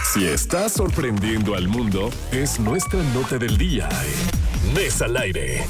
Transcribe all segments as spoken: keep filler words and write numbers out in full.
Si estás sorprendiendo al mundo, es nuestra nota del día en Mesa al Aire.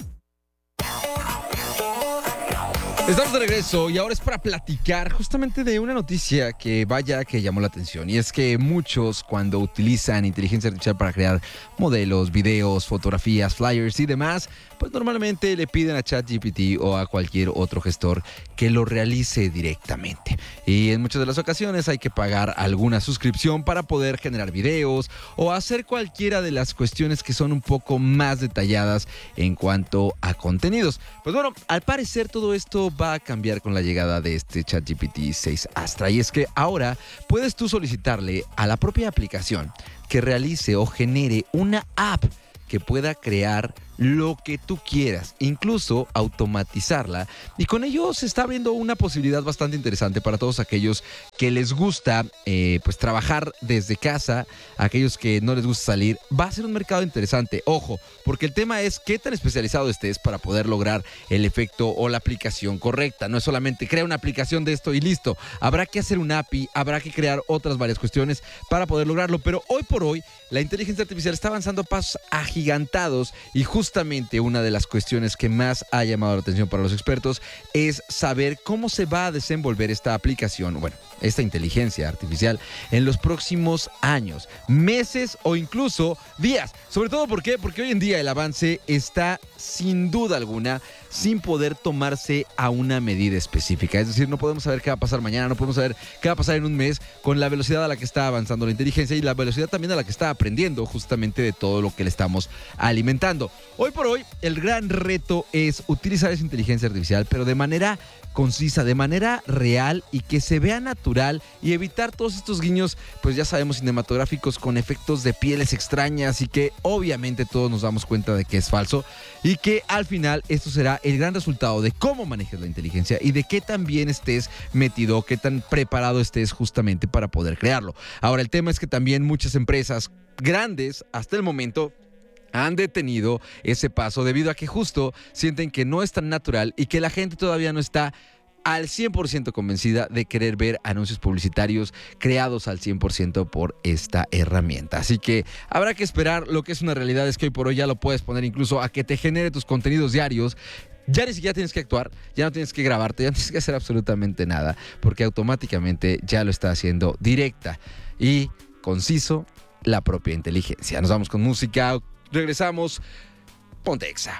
Estamos de regreso y ahora es para platicar justamente de una noticia que vaya que llamó la atención. Y es que muchos, cuando utilizan inteligencia artificial para crear modelos, videos, fotografías, flyers y demás, pues normalmente le piden a ChatGPT o a cualquier otro gestor que lo realice directamente. Y en muchas de las ocasiones hay que pagar alguna suscripción para poder generar videos o hacer cualquiera de las cuestiones que son un poco más detalladas en cuanto a contenidos. Pues bueno, al parecer todo esto va a cambiar con la llegada de este ChatGPT seis Astra. Y es que ahora puedes tú solicitarle a la propia aplicación que realice o genere una app que pueda crear lo que tú quieras, incluso automatizarla, y con ello se está abriendo una posibilidad bastante interesante para todos aquellos que les gusta eh, pues trabajar desde casa, aquellos que no les gusta salir. Va a ser un mercado interesante, ojo, porque el tema es qué tan especializado estés para poder lograr el efecto o la aplicación correcta. No es solamente crea una aplicación de esto y listo, habrá que hacer un A P I, habrá que crear otras varias cuestiones para poder lograrlo, pero hoy por hoy la inteligencia artificial está avanzando a pasos agigantados y justamente Justamente una de las cuestiones que más ha llamado la atención para los expertos es saber cómo se va a desenvolver esta aplicación, bueno, esta inteligencia artificial en los próximos años, meses o incluso días. Sobre todo, ¿por qué? Porque hoy en día el avance está sin duda alguna sin poder tomarse a una medida específica. Es decir, no podemos saber qué va a pasar mañana, no podemos saber qué va a pasar en un mes con la velocidad a la que está avanzando la inteligencia y la velocidad también a la que está aprendiendo justamente de todo lo que le estamos alimentando. Hoy por hoy, el gran reto es utilizar esa inteligencia artificial, pero de manera concisa, de manera real y que se vea natural y evitar todos estos guiños, pues ya sabemos, cinematográficos con efectos de pieles extrañas y que obviamente todos nos damos cuenta de que es falso y que al final esto será el gran resultado de cómo manejes la inteligencia y de qué tan bien estés metido, qué tan preparado estés justamente para poder crearlo. Ahora, el tema es que también muchas empresas grandes hasta el momento han detenido ese paso debido a que justo sienten que no es tan natural y que la gente todavía no está al cien por ciento convencida de querer ver anuncios publicitarios creados al cien por ciento por esta herramienta. Así que habrá que esperar. Lo que es una realidad es que hoy por hoy ya lo puedes poner incluso a que te genere tus contenidos diarios. Ya ni siquiera tienes que actuar, ya no tienes que grabarte, ya no tienes que hacer absolutamente nada, porque automáticamente ya lo está haciendo directa y conciso la propia inteligencia. Nos vamos con música. Regresamos. Ponte Exa.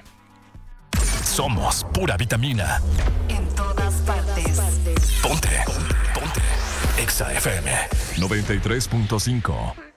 Somos pura vitamina. En todas partes. Ponte. Ponte. Exa F M noventa y tres punto cinco.